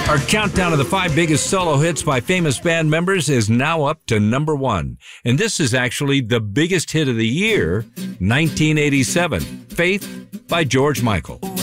Our countdown of the 5 biggest solo hits by famous band members is now up to number 1. And this is actually the biggest hit of the year, 1987, Faith by George Michael.